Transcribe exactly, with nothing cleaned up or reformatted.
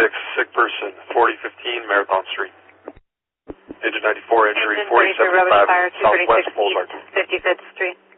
six, sick person, forty fifteen Marathon Street. Engine ninety-four, injury, forty seventy-five, Southwest Boulevard. fifty-fifth Street.